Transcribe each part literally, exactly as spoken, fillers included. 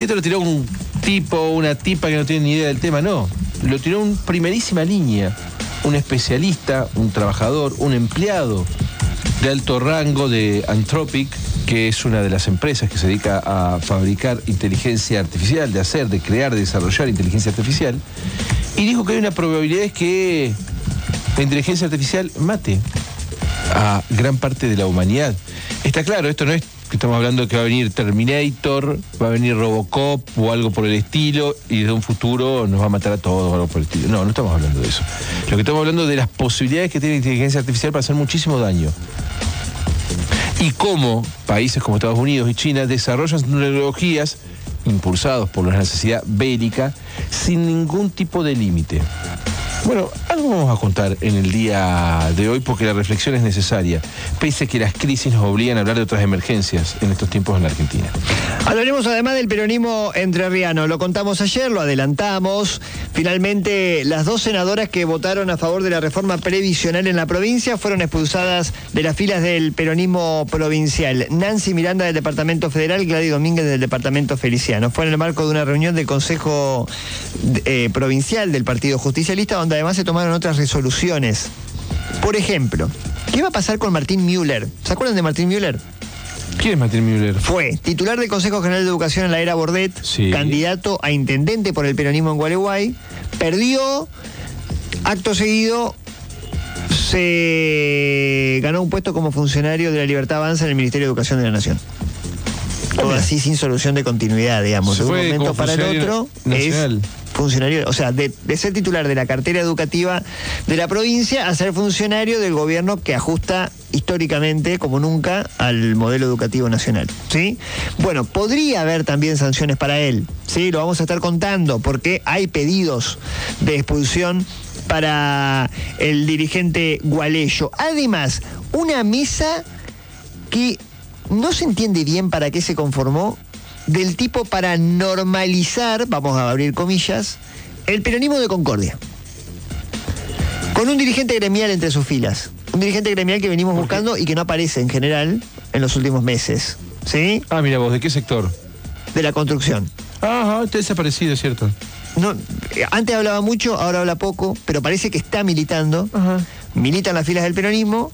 esto lo tiró un tipo, una tipa que no tiene ni idea del tema, no. Lo tiró en primerísima línea. Un especialista, un trabajador, un empleado de alto rango de Anthropic, que es una de las empresas que se dedica a fabricar inteligencia artificial, de hacer, de crear, de desarrollar inteligencia artificial, y dijo que hay una probabilidad de que la inteligencia artificial mate a gran parte de la humanidad. Está claro, esto no es que estamos hablando de que va a venir Terminator, va a venir Robocop o algo por el estilo, y de un futuro nos va a matar a todos o algo por el estilo. No, no estamos hablando de eso. Lo que estamos hablando es de las posibilidades que tiene la inteligencia artificial para hacer muchísimo daño. Y cómo países como Estados Unidos y China desarrollan tecnologías impulsados por la necesidad bélica sin ningún tipo de límite. Bueno, algo vamos a contar en el día de hoy porque la reflexión es necesaria, pese a que las crisis nos obligan a hablar de otras emergencias en estos tiempos en la Argentina. Hablaremos además del peronismo entrerriano. Lo contamos ayer, lo adelantamos. Finalmente, las dos senadoras que votaron a favor de la reforma previsional en la provincia fueron expulsadas de las filas del peronismo provincial. Nancy Miranda del Departamento Federal, Gladys Domínguez del Departamento Feliciano. Fue en el marco de una reunión del Consejo eh, Provincial del Partido Justicialista, donde además se tomaron otras resoluciones. Por ejemplo, ¿qué va a pasar con Martín Müller? ¿Se acuerdan de Martín Müller? ¿Quién es Martín Müller? Fue titular del Consejo General de Educación en la era Bordet, sí. Candidato a intendente por el peronismo en Gualeguay, perdió, acto seguido se ganó un puesto como funcionario de la Libertad Avanza en el Ministerio de Educación de la Nación. Todo así sin solución de continuidad, digamos. De un momento para el otro nacional. Es funcionario, o sea, de, de ser titular de la cartera educativa de la provincia a ser funcionario del gobierno que ajusta históricamente, como nunca, al modelo educativo nacional, ¿sí? Bueno, podría haber también sanciones para él, ¿sí? Lo vamos a estar contando porque hay pedidos de expulsión para el dirigente gualeyo. Además, una mesa que no se entiende bien para qué se conformó, del tipo para normalizar, vamos a abrir comillas, el peronismo de Concordia. Con un dirigente gremial entre sus filas. Un dirigente gremial que venimos buscando y que no aparece en general en los últimos meses. ¿Sí? Ah, mira vos, ¿de qué sector? De la construcción. Ajá, está desaparecido, es cierto. No, antes hablaba mucho, ahora habla poco, pero parece que está militando. Ajá. Milita en las filas del peronismo.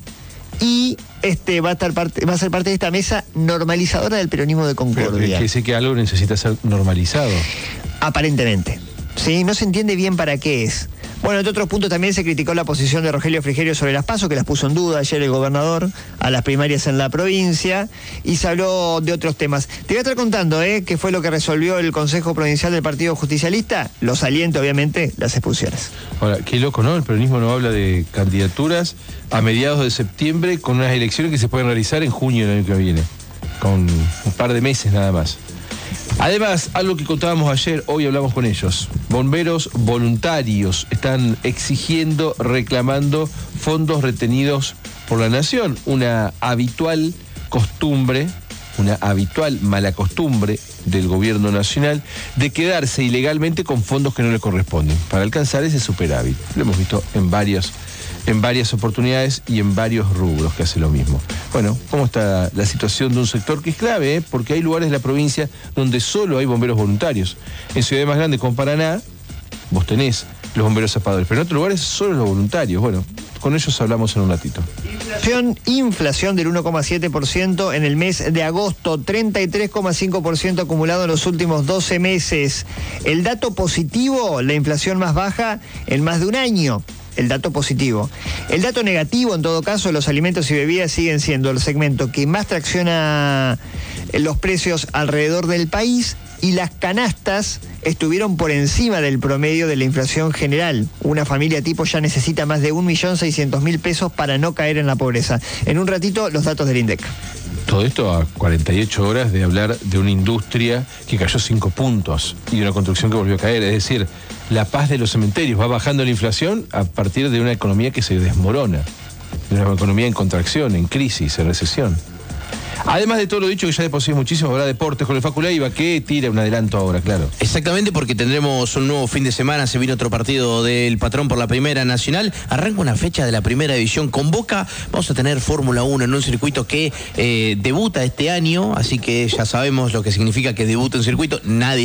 Y este va a estar parte, va a ser parte de esta mesa normalizadora del peronismo de Concordia. Pero es que sé que algo necesita ser normalizado. Aparentemente. Sí, no se entiende bien para qué es. Bueno, entre otros puntos también se criticó la posición de Rogelio Frigerio sobre las PASO, que las puso en duda ayer el gobernador a las primarias en la provincia, y se habló de otros temas. Te voy a estar contando, ¿eh?, qué fue lo que resolvió el Consejo Provincial del Partido Justicialista. Los alienta, obviamente, las expulsiones. Ahora, qué loco, ¿no? El peronismo no habla de candidaturas a mediados de septiembre con unas elecciones que se pueden realizar en junio del año que viene, con un par de meses nada más. Además, algo que contábamos ayer, hoy hablamos con ellos. Bomberos voluntarios están exigiendo, reclamando fondos retenidos por la Nación. Una habitual costumbre, una habitual mala costumbre del gobierno nacional de quedarse ilegalmente con fondos que no le corresponden para alcanzar ese superávit. Lo hemos visto en varios en varias oportunidades y en varios rubros que hace lo mismo. Bueno, ¿cómo está la situación de un sector que es clave? ¿eh? Porque hay lugares de la provincia donde solo hay bomberos voluntarios. En ciudades más grandes como Paraná, vos tenés los bomberos zapadores, pero en otros lugares solo los voluntarios. Bueno, con ellos hablamos en un ratito. Inflación, inflación del uno coma siete por ciento en el mes de agosto, treinta y tres coma cinco por ciento acumulado en los últimos doce meses. El dato positivo, la inflación más baja en más de un año. El dato positivo. El dato negativo, en todo caso, los alimentos y bebidas siguen siendo el segmento que más tracciona los precios alrededor del país, y las canastas estuvieron por encima del promedio de la inflación general. Una familia tipo ya necesita más de un millón seiscientos mil pesos para no caer en la pobreza. En un ratito, los datos del INDEC. Todo esto a cuarenta y ocho horas de hablar de una industria que cayó cinco puntos y de una construcción que volvió a caer. Es decir, la paz de los cementerios. Va bajando la inflación a partir de una economía que se desmorona, de una economía en contracción, en crisis, en recesión. Además de todo lo dicho, que ya de por sí es muchísimo, habrá deportes con el Facu Leiva, que tira un adelanto ahora, claro. Exactamente, porque tendremos un nuevo fin de semana, se viene otro partido del Patrón por la Primera Nacional, arranca una fecha de la Primera División con Boca, vamos a tener Fórmula uno en un circuito que eh, debuta este año, así que ya sabemos lo que significa que debuta un circuito, nadie